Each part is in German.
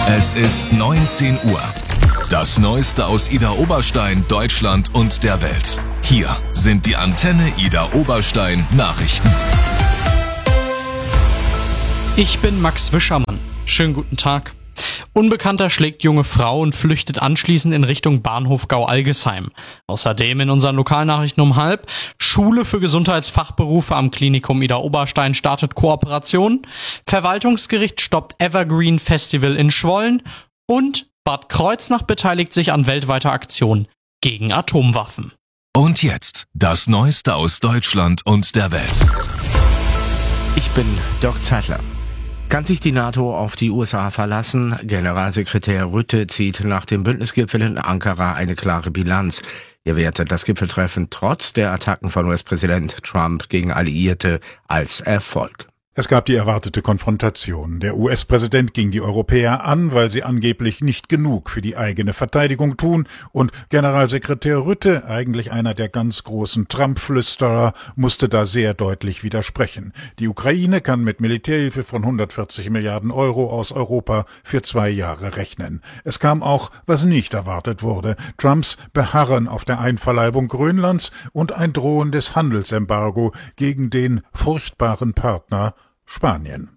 Es ist 19 Uhr. Das Neueste aus Idar Oberstein, Deutschland und der Welt. Hier sind die Antenne Idar Oberstein Nachrichten. Ich bin Max Wischermann. Schönen guten Tag. Unbekannter schlägt junge Frau und flüchtet anschließend in Richtung Bahnhof Gau-Algesheim. Außerdem in unseren Lokalnachrichten um 12:30. Schule für Gesundheitsfachberufe am Klinikum Idar Oberstein startet Kooperation. Verwaltungsgericht stoppt Evergreen Festival in Schwollen. Und Bad Kreuznach beteiligt sich an weltweiter Aktion gegen Atomwaffen. Und jetzt das Neueste aus Deutschland und der Welt. Ich bin Dirk Zeitler. Kann sich die NATO auf die USA verlassen? Generalsekretär Rutte zieht nach dem Bündnisgipfel in Ankara eine klare Bilanz. Er wertet das Gipfeltreffen trotz der Attacken von US-Präsident Trump gegen Alliierte als Erfolg. Es gab die erwartete Konfrontation. Der US-Präsident ging die Europäer an, weil sie angeblich nicht genug für die eigene Verteidigung tun, und Generalsekretär Rutte, eigentlich einer der ganz großen Trump-Flüsterer, musste da sehr deutlich widersprechen. Die Ukraine kann mit Militärhilfe von 140 Milliarden Euro aus Europa für 2 Jahre rechnen. Es kam auch, was nicht erwartet wurde: Trumps Beharren auf der Einverleibung Grönlands und ein drohendes Handelsembargo gegen den furchtbaren Partner Spanien.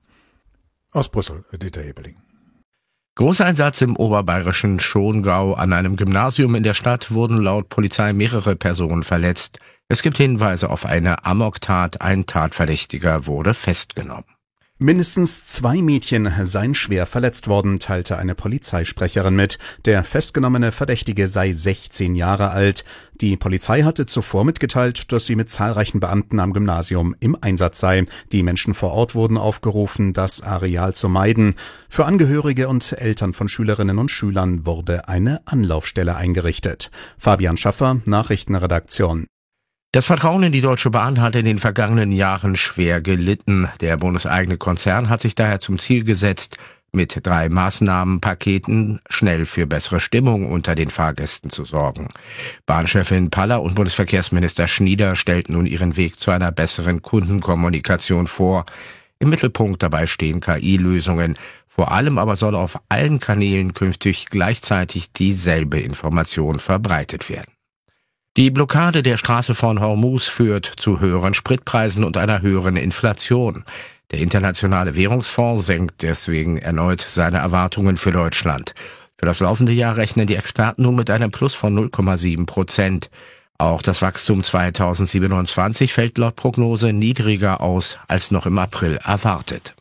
Aus Brüssel, Dieter Hebeling. Großeinsatz im oberbayerischen Schongau. An einem Gymnasium in der Stadt wurden laut Polizei mehrere Personen verletzt. Es gibt Hinweise auf eine Amoktat. Ein Tatverdächtiger wurde festgenommen. Mindestens 2 Mädchen seien schwer verletzt worden, teilte eine Polizeisprecherin mit. Der festgenommene Verdächtige sei 16 Jahre alt. Die Polizei hatte zuvor mitgeteilt, dass sie mit zahlreichen Beamten am Gymnasium im Einsatz sei. Die Menschen vor Ort wurden aufgerufen, das Areal zu meiden. Für Angehörige und Eltern von Schülerinnen und Schülern wurde eine Anlaufstelle eingerichtet. Fabian Schaffer, Nachrichtenredaktion. Das Vertrauen in die Deutsche Bahn hat in den vergangenen Jahren schwer gelitten. Der bundeseigene Konzern hat sich daher zum Ziel gesetzt, mit 3 Maßnahmenpaketen schnell für bessere Stimmung unter den Fahrgästen zu sorgen. Bahnchefin Paller und Bundesverkehrsminister Schnieder stellten nun ihren Weg zu einer besseren Kundenkommunikation vor. Im Mittelpunkt dabei stehen KI-Lösungen. Vor allem aber soll auf allen Kanälen künftig gleichzeitig dieselbe Information verbreitet werden. Die Blockade der Straße von Hormuz führt zu höheren Spritpreisen und einer höheren Inflation. Der Internationale Währungsfonds senkt deswegen erneut seine Erwartungen für Deutschland. Für das laufende Jahr rechnen die Experten nun mit einem Plus von 0,7%. Auch das Wachstum 2027 fällt laut Prognose niedriger aus als noch im April erwartet.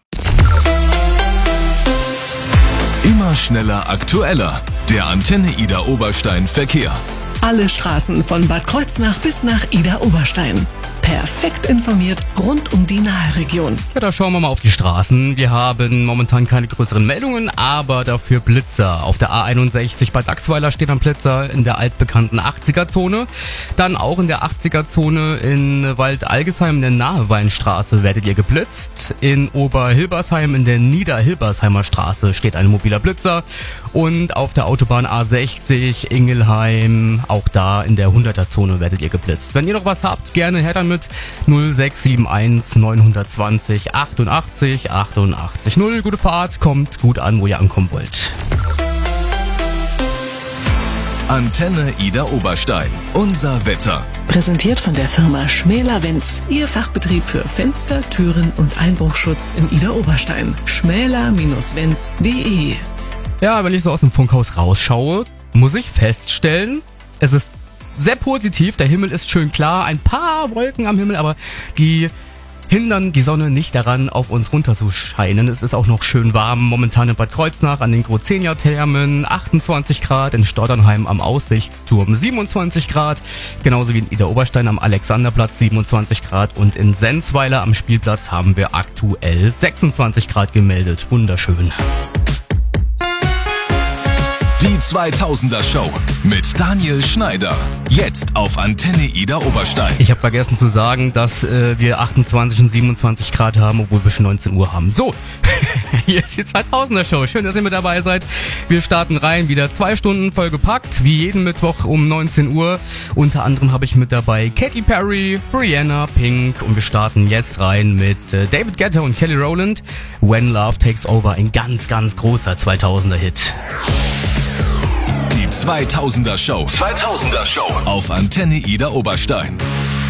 Immer schneller, aktueller. Der Antenne Idar Oberstein Verkehr. Alle Straßen von Bad Kreuznach bis nach Idar Oberstein. Perfekt informiert rund um die Nahregion. Ja, da schauen wir mal auf die Straßen. Wir haben momentan keine größeren Meldungen, aber dafür Blitzer. Auf der A61 bei Dachsweiler steht ein Blitzer in der altbekannten 80er-Zone. Dann auch in der 80er-Zone in Wald-Algesheim in der Naheweinstraße werdet ihr geblitzt. In Oberhilbersheim in der Niederhilbersheimer Straße steht ein mobiler Blitzer. Und auf der Autobahn A60 Ingelheim, auch da in der 100er-Zone werdet ihr geblitzt. Wenn ihr noch was habt, gerne her damit. 0671 920 88 88 0. Gute Fahrt, kommt gut an, wo ihr ankommen wollt. Antenne Idar Oberstein. Unser Wetter. Präsentiert von der Firma Schmäler-Wenz. Ihr Fachbetrieb für Fenster, Türen und Einbruchschutz in Idar Oberstein. schmäler-wenz.de. Ja, wenn ich so aus dem Funkhaus rausschaue, muss ich feststellen, es ist sehr positiv, der Himmel ist schön klar, ein paar Wolken am Himmel, aber die hindern die Sonne nicht daran, auf uns runter zu scheinen. Es ist auch noch schön warm, momentan in Bad Kreuznach an den Grozenia-Thermen, 28 Grad, in Stotternheim am Aussichtsturm 27 Grad, genauso wie in Idar Oberstein am Alexanderplatz 27 Grad und in Sensweiler am Spielplatz haben wir aktuell 26 Grad gemeldet. Wunderschön. Die 2000er Show mit Daniel Schneider. Jetzt auf Antenne Ida Oberstein. Ich habe vergessen zu sagen, dass wir 28 und 27 Grad haben, obwohl wir schon 19 Uhr haben. So, hier ist die 2000er Show. Schön, dass ihr mit dabei seid. Wir starten rein, wieder 2 Stunden vollgepackt, wie jeden Mittwoch um 19 Uhr. Unter anderem habe ich mit dabei Katy Perry, Rihanna, Pink und wir starten jetzt rein mit David Guetta und Kelly Rowland. When Love Takes Over, ein ganz, ganz großer 2000er Hit. Die 2000er Show. 2000er Show auf Antenne Ida Oberstein.